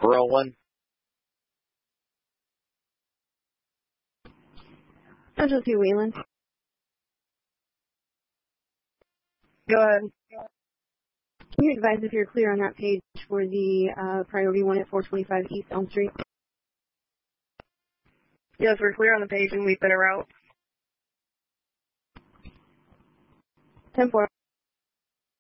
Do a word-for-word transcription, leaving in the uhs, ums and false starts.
Rolling. Central two Wayland. Go ahead. Can you advise if you're clear on that page for the uh, priority one at four twenty-five East Elm Street? Yes, we're clear on the page and we've been a route. ten four.